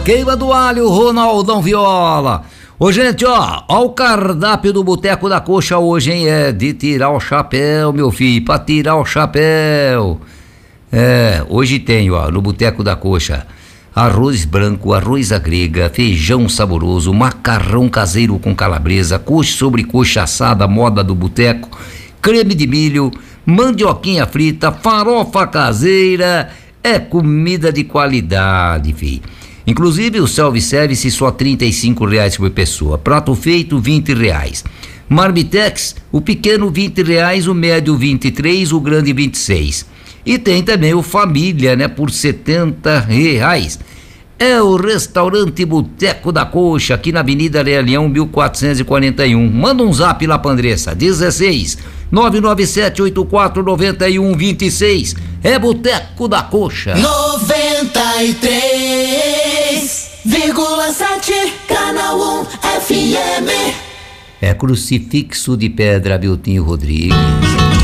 queima do alho, Ronaldão Viola. Ô, gente, ó o cardápio do Boteco da Coxa hoje, hein? É de tirar o chapéu, meu filho, pra tirar o chapéu. Hoje tem, ó, no Boteco da Coxa, arroz branco, arroz à grega, feijão saboroso, macarrão caseiro com calabresa, coxa sobre coxa assada, moda do boteco, creme de milho, mandioquinha frita, farofa caseira, é comida de qualidade, filho. Inclusive o self-service só R$35 por pessoa, prato feito R$20. Marmitex, o pequeno R$20, o médio R$23, o grande R$26. E tem também o Família, né, por R$70. É o restaurante Boteco da Coxa, aqui na Avenida Leão 1441. Manda um zap lá pra Andressa, 16 997849126. É Boteco da Coxa. 93,7 Canal 1 FM. É Crucifixo de Pedra, Biltinho Rodrigues.